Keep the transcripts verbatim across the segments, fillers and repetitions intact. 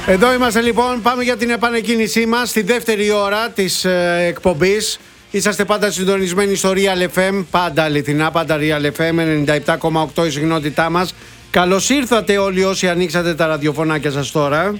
Εδώ είμαστε λοιπόν, πάμε για την επανεκκίνησή μας στη δεύτερη ώρα της ε, εκπομπής. Είσαστε πάντα συντονισμένοι στο Real εφ εμ, πάντα αληθινά, πάντα Real εφ εμ, ενενήντα επτά κόμμα οκτώ η συχνότητά μας. Καλώς ήρθατε όλοι όσοι ανοίξατε τα ραδιοφωνάκια σας τώρα.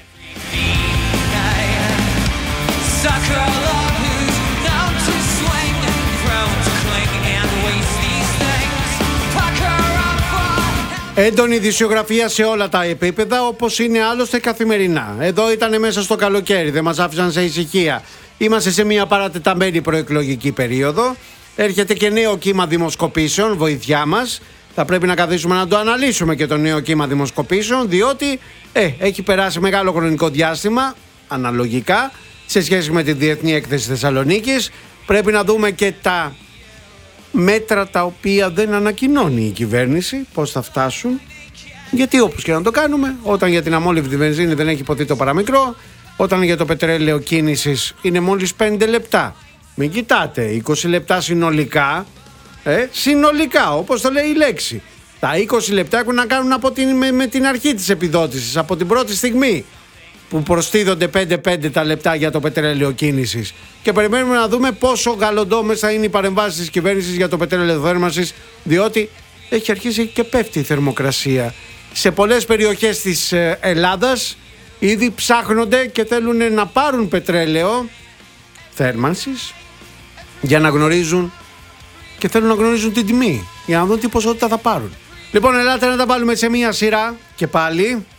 Έντονη ειδησιογραφία σε όλα τα επίπεδα, όπως είναι άλλωστε καθημερινά. Εδώ ήταν μέσα στο καλοκαίρι, δεν μας άφησαν σε ησυχία. Είμαστε σε μια παρατεταμένη προεκλογική περίοδο. Έρχεται και νέο κύμα δημοσκοπήσεων, βοηθιά μας. Θα πρέπει να καθίσουμε να το αναλύσουμε και το νέο κύμα δημοσκοπήσεων, διότι ε, έχει περάσει μεγάλο χρονικό διάστημα, αναλογικά, σε σχέση με τη Διεθνή Έκθεση Θεσσαλονίκης. Πρέπει να δούμε και τα μέτρα τα οποία δεν ανακοινώνει η κυβέρνηση, πώς θα φτάσουν. Γιατί όπως και να το κάνουμε, όταν για την αμόλυβδη βενζίνη δεν έχει υποθεί το παραμικρό, όταν για το πετρέλαιο κίνησης είναι μόλις πέντε λεπτά. Μην κοιτάτε, είκοσι λεπτά συνολικά, ε, συνολικά όπως το λέει η λέξη. Τα είκοσι λεπτά έχουν να κάνουν από την, με, με την αρχή της επιδότησης, από την πρώτη στιγμή που προστίθονται πέντε πέντε τα λεπτά για το πετρέλαιο κίνησης. Και περιμένουμε να δούμε πόσο γαλοντόμες θα είναι οι παρεμβάσεις της κυβέρνησης για το πετρέλαιο θέρμανσης, διότι έχει αρχίσει και πέφτει η θερμοκρασία. Σε πολλές περιοχές της Ελλάδας ήδη ψάχνονται και θέλουν να πάρουν πετρέλαιο θέρμανσης για να γνωρίζουν και θέλουν να γνωρίζουν την τιμή, για να δουν τι ποσότητα θα πάρουν. Λοιπόν, ελάτε να τα βάλουμε σε μία σειρά και πάλι.